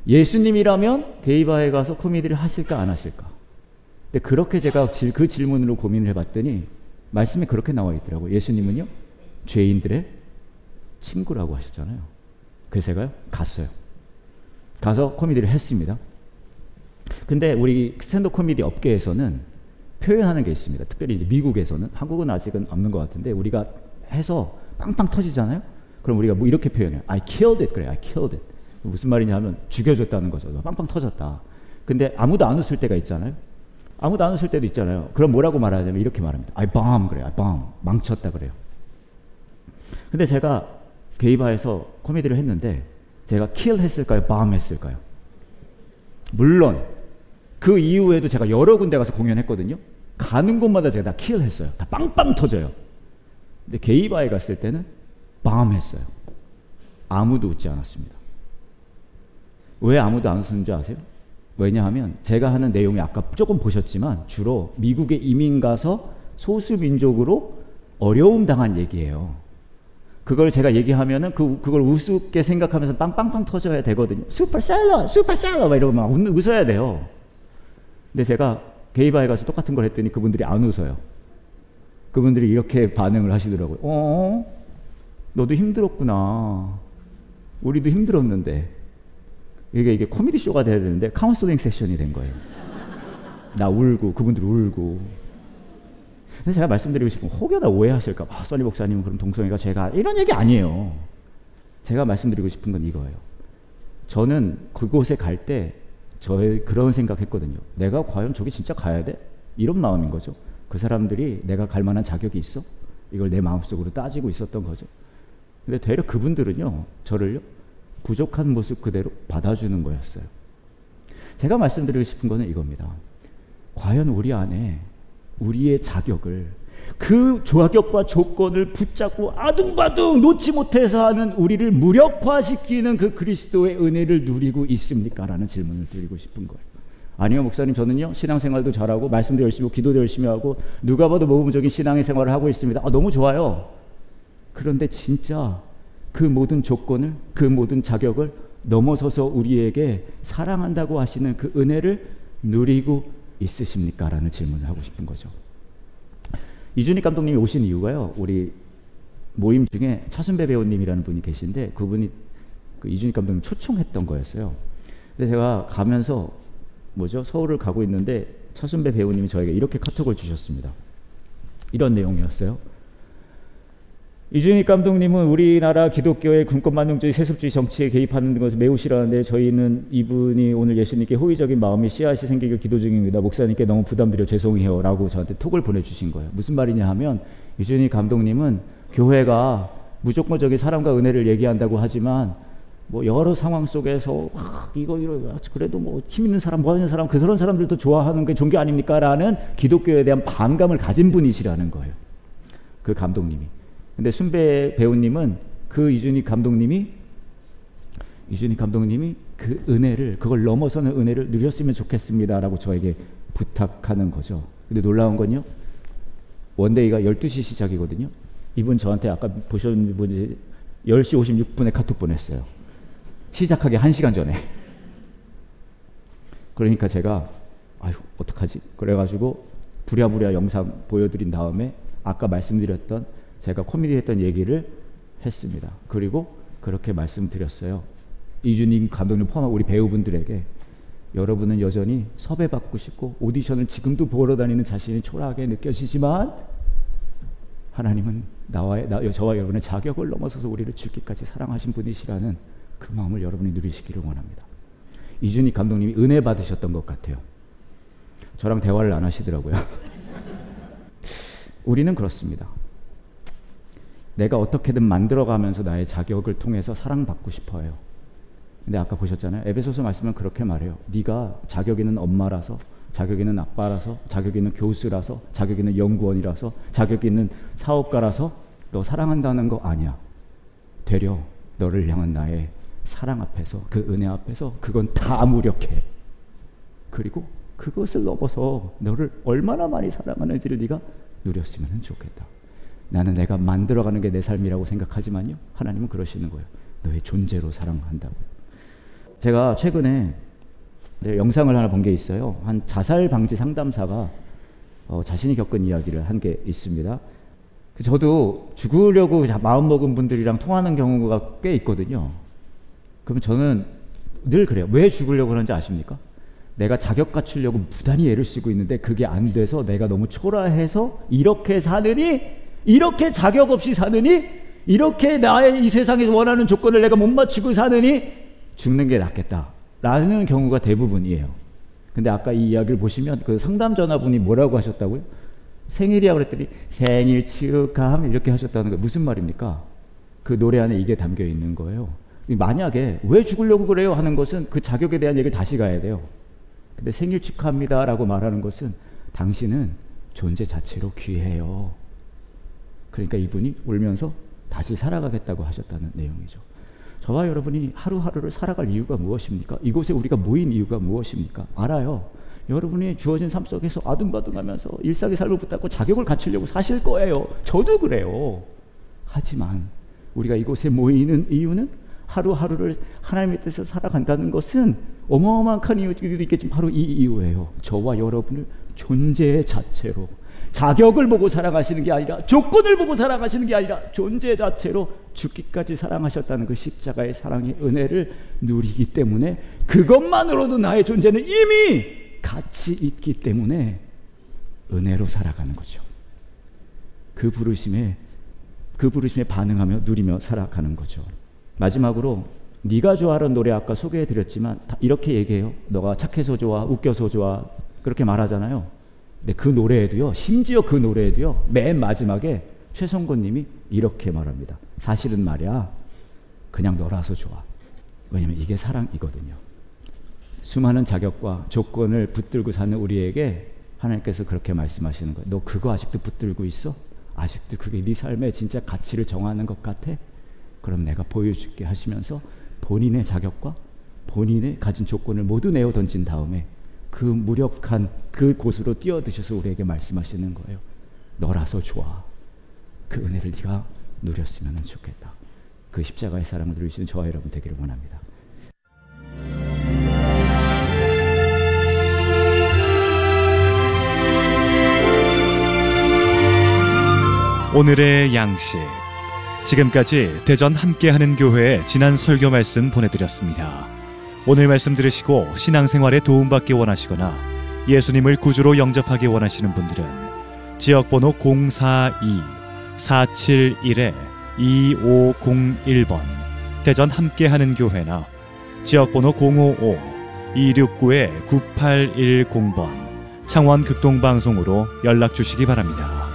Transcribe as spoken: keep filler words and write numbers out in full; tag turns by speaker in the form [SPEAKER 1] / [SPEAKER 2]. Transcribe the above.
[SPEAKER 1] 예수님이라면 게이바에 가서 코미디를 하실까 안 하실까? 근데 그렇게 제가 그 질문으로 고민을 해봤더니 말씀에 그렇게 나와 있더라고요. 예수님은요 죄인들의 친구라고 하셨잖아요. 그래서 제가 갔어요. 가서 코미디를 했습니다. 근데 우리 스탠드업 코미디 업계에서는 표현하는 게 있습니다. 특별히 이제 미국에서는, 한국은 아직은 없는 것 같은데, 우리가 해서 빵빵 터지잖아요. 그럼 우리가 뭐 이렇게 표현해요. I killed it. 그래요. I killed it. 무슨 말이냐 하면 죽여줬다는 거죠. 빵빵 터졌다. 근데 아무도 안 웃을 때가 있잖아요. 아무도 안 웃을 때도 있잖아요. 그럼 뭐라고 말하냐면 이렇게 말합니다. I bomb. 그래요. I bomb. 망쳤다 그래요. 근데 제가 게이바에서 코미디를 했는데 제가 kill 했을까요? bomb 했을까요? 물론 그 이후에도 제가 여러 군데 가서 공연했거든요. 가는 곳마다 제가 다 kill 했어요. 다 빵빵 터져요. 근데 게이바에 갔을 때는 bomb 했어요. 아무도 웃지 않았습니다. 왜 아무도 안 웃는지 아세요? 왜냐하면 제가 하는 내용이 아까 조금 보셨지만 주로 미국에 이민 가서 소수민족으로 어려움 당한 얘기예요. 그걸 제가 얘기하면은 그, 그걸 우습게 생각하면서 빵빵빵 터져야 되거든요. 슈퍼셀러! 슈퍼셀러! 막 이러고 막 웃, 웃어야 돼요. 근데 제가 게이바에 가서 똑같은 걸 했더니 그분들이 안 웃어요. 그분들이 이렇게 반응을 하시더라고요. 어? 너도 힘들었구나. 우리도 힘들었는데. 이게, 이게 코미디 쇼가 돼야 되는데 카운슬링 세션이 된 거예요. 나 울고 그분들 울고. 근데 제가 말씀드리고 싶은 건 혹여나 오해하실까 봐. 아, 써니 목사님은 그럼 동성애가 제가 이런 얘기 아니에요. 제가 말씀드리고 싶은 건 이거예요. 저는 그곳에 갈 때 저의 그런 생각했거든요. 내가 과연 저기 진짜 가야 돼? 이런 마음인 거죠. 그 사람들이 내가 갈 만한 자격이 있어? 이걸 내 마음속으로 따지고 있었던 거죠. 근데 되려 그분들은요, 저를요, 부족한 모습 그대로 받아주는 거였어요. 제가 말씀드리고 싶은 거는 이겁니다. 과연 우리 안에 우리의 자격을, 그 자격과 조건을 붙잡고 아둥바둥 놓지 못해서 하는 우리를 무력화시키는 그 그리스도의 은혜를 누리고 있습니까? 라는 질문을 드리고 싶은 거예요. 아니요, 목사님, 저는요 신앙생활도 잘하고 말씀도 열심히 하고 기도도 열심히 하고 누가 봐도 모범적인 신앙의 생활을 하고 있습니다. 아, 너무 좋아요. 그런데 진짜 그 모든 조건을, 그 모든 자격을 넘어서서 우리에게 사랑한다고 하시는 그 은혜를 누리고 있으십니까? 라는 질문을 하고 싶은 거죠. 이준익 감독님이 오신 이유가요, 우리 모임 중에 차순배 배우님이라는 분이 계신데 그분이 그 이준익 감독님 초청했던 거였어요. 근데 제가 가면서 뭐죠, 서울을 가고 있는데 차순배 배우님이 저에게 이렇게 카톡을 주셨습니다. 이런 내용이었어요. 이준익 감독님은 우리나라 기독교의 군권만능주의 세습주의 정치에 개입하는 것을 매우 싫어하는데 저희는 이분이 오늘 예수님께 호의적인 마음이 씨앗이 생기길 기도 중입니다. 목사님께 너무 부담드려 죄송해요 라고 저한테 톡을 보내주신 거예요. 무슨 말이냐 하면 이준익 감독님은 교회가 무조건적인 사랑과 은혜를 얘기한다고 하지만 뭐 여러 상황 속에서 아, 이거 이거 그래도 뭐 힘 있는 사람, 뭐 하는 사람, 그런 사람들도 좋아하는 게 종교 아닙니까? 라는 기독교에 대한 반감을 가진 분이시라는 거예요. 그 감독님이. 근데 순배 배우님은 그 이준익 감독님이 이준익 감독님이 그 은혜를, 그걸 넘어서는 은혜를 누렸으면 좋겠습니다 라고 저에게 부탁하는 거죠. 근데 놀라운 건요, 원데이가 열두 시 시작이거든요. 이분 저한테 아까 보셨는 분이 열 시 오십육 분에 카톡 보냈어요. 시작하기 한 시간 전에. 그러니까 제가 아유 어떡하지? 그래가지고 부랴부랴 영상 보여드린 다음에 아까 말씀드렸던 제가 코미디 했던 얘기를 했습니다. 그리고 그렇게 말씀드렸어요. 이준익 감독님 포함한 우리 배우분들에게 여러분은 여전히 섭외받고 싶고 오디션을 지금도 보러 다니는 자신이 초라하게 느껴지지만 하나님은 나와의, 나, 저와 여러분의 자격을 넘어서서 우리를 죽기까지 사랑하신 분이시라는 그 마음을 여러분이 누리시기를 원합니다. 이준익 감독님이 은혜 받으셨던 것 같아요. 저랑 대화를 안 하시더라고요. 우리는 그렇습니다. 내가 어떻게든 만들어가면서 나의 자격을 통해서 사랑받고 싶어요. 근데 아까 보셨잖아요. 에베소서 말씀은 그렇게 말해요. 네가 자격 있는 엄마라서, 자격 있는 아빠라서, 자격 있는 교수라서, 자격 있는 연구원이라서, 자격 있는 사업가라서 너 사랑한다는 거 아니야. 되려 너를 향한 나의 사랑 앞에서, 그 은혜 앞에서 그건 다 무력해. 그리고 그것을 넘어서 너를 얼마나 많이 사랑하는지를 네가 누렸으면 좋겠다. 나는 내가 만들어가는 게 내 삶이라고 생각하지만요, 하나님은 그러시는 거예요. 너의 존재로 사랑한다고요. 제가 최근에 네, 영상을 하나 본 게 있어요. 한 자살 방지 상담사가 어, 자신이 겪은 이야기를 한 게 있습니다. 저도 죽으려고 마음먹은 분들이랑 통하는 경우가 꽤 있거든요. 그럼 저는 늘 그래요. 왜 죽으려고 하는지 아십니까? 내가 자격 갖추려고 무단히 애를 쓰고 있는데 그게 안 돼서 내가 너무 초라해서 이렇게 사느니, 이렇게 자격 없이 사느니, 이렇게 나의 이 세상에서 원하는 조건을 내가 못 맞추고 사느니 죽는 게 낫겠다 라는 경우가 대부분이에요. 근데 아까 이 이야기를 보시면 그 상담 전화분이 뭐라고 하셨다고요? 생일이야 그랬더니 생일 축하합니다 이렇게 하셨다는 거 무슨 말입니까? 그 노래 안에 이게 담겨 있는 거예요. 만약에 왜 죽으려고 그래요 하는 것은 그 자격에 대한 얘기를 다시 가야 돼요. 근데 생일 축하합니다 라고 말하는 것은 당신은 존재 자체로 귀해요. 그러니까 이분이 울면서 다시 살아가겠다고 하셨다는 내용이죠. 저와 여러분이 하루하루를 살아갈 이유가 무엇입니까? 이곳에 우리가 모인 이유가 무엇입니까? 알아요. 여러분이 주어진 삶 속에서 아둥바둥하면서 일상의 삶을 붙잡고 자격을 갖추려고 사실 거예요. 저도 그래요. 하지만 우리가 이곳에 모이는 이유는 하루하루를 하나님의 뜻에서 살아간다는 것은 어마어마한 큰 이유도 있겠지만 바로 이 이유예요. 저와 여러분을 존재 자체로, 자격을 보고 살아가시는 게 아니라, 조건을 보고 살아가시는 게 아니라 존재 자체로 죽기까지 사랑하셨다는 그 십자가의 사랑의 은혜를 누리기 때문에, 그것만으로도 나의 존재는 이미 가치 있기 때문에 은혜로 살아가는 거죠. 그 부르심에 그 부르심에 반응하며 누리며 살아가는 거죠. 마지막으로 네가 좋아하는 노래 아까 소개해드렸지만 이렇게 얘기해요. 너가 착해서 좋아, 웃겨서 좋아, 그렇게 말하잖아요. 근데 그 노래에도요, 심지어 그 노래에도요, 맨 마지막에 최성곤 님이 이렇게 말합니다. 사실은 말이야, 그냥 너라서 좋아. 왜냐면 이게 사랑이거든요. 수많은 자격과 조건을 붙들고 사는 우리에게 하나님께서 그렇게 말씀하시는 거예요. 너 그거 아직도 붙들고 있어? 아직도 그게 네 삶의 진짜 가치를 정하는 것 같아? 그럼 내가 보여줄게 하시면서 본인의 자격과 본인의 가진 조건을 모두 내어 던진 다음에 그 무력한 그 곳으로 뛰어드셔서 우리에게 말씀하시는 거예요. 너라서 좋아. 그 은혜를 네가 누렸으면 좋겠다. 그 십자가의 사랑을 누리시는 저와 여러분 되기를 원합니다.
[SPEAKER 2] 오늘의 양식. 지금까지 대전 함께하는 교회의 지난 설교 말씀 보내드렸습니다. 오늘 말씀 들으시고 신앙생활에 도움받기 원하시거나 예수님을 구주로 영접하기 원하시는 분들은 지역번호 공사이 사칠일 이오공일 번 대전 함께하는 교회나 지역번호 공오오 이육구 구팔일공 번 창원 극동방송으로 연락주시기 바랍니다.